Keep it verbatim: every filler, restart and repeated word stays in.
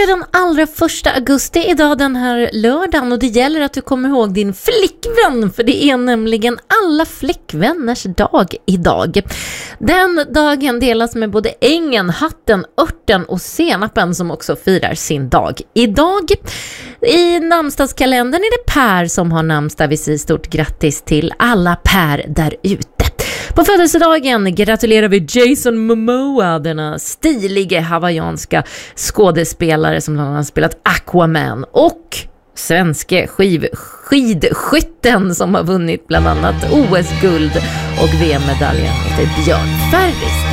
den allra första augusti idag, den här lördagen, och det gäller att du kommer ihåg din flickvän, för det är nämligen alla flickvänners dag idag. Den dagen delas med både ängen, hatten, örten och senapen som också firar sin dag idag. I namnsdagskalendern är det Per som har namnsdag. Vi säger stort grattis till alla Per där ute. På födelsedagen gratulerar vi Jason Momoa, denna stiliga hawaiianska skådespelare som har spelat Aquaman, och svenske skiv, skidskytten som har vunnit bland annat O S-guld och V M-medaljen heter Björn Ferris.